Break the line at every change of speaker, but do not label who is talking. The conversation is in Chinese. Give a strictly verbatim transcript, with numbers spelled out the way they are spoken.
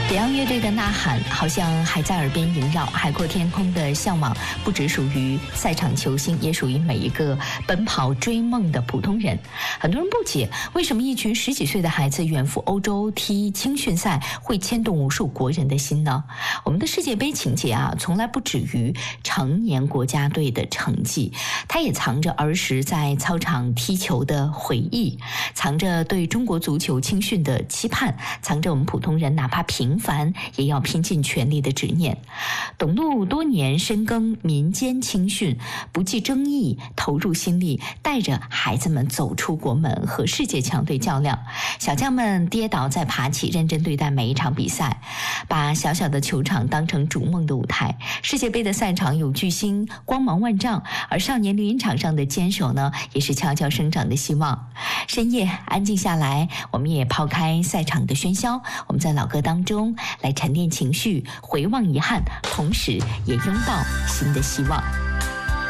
北洋乐队的呐喊好像还在耳边萦绕，海阔天空的向往不只属于赛场球星，也属于每一个奔跑追梦的普通人。很多人不解，为什么一群十几岁的孩子远赴欧洲踢青训赛会牵动无数国人的心呢？我们的世界杯情节啊，从来不止于成年国家队的成绩，它也藏着儿时在操场踢球的回忆，藏着对中国足球青训的期盼，藏着我们普通人哪怕平凡也要拼尽全力的执念。董路多年深耕民间青训，不计争议，投入心力，带着孩子们走出国门，和世界强队较量。小将们跌倒再爬起，认真对待每一场比赛，把小小的球场当成逐梦的舞台。世界杯的赛场有巨星光芒万丈，而少年绿茵场上的坚守呢，也是悄悄生长的希望。深夜安静下来，我们也抛开赛场的喧嚣，我们在老歌当中来沉淀情绪，回望遗憾，同时也拥抱新的希望。